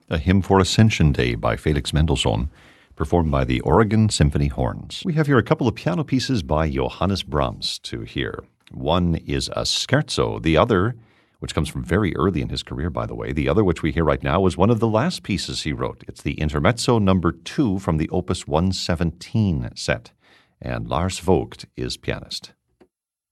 A Hymn for Ascension Day by Felix Mendelssohn, performed by the Oregon Symphony Horns. We have here a couple of piano pieces by Johannes Brahms to hear. One is a scherzo. The other, which comes from very early in his career, by the way, the other, which we hear right now, is one of the last pieces he wrote. It's the Intermezzo number 2 from the Opus 117 set, and Lars Vogt is pianist.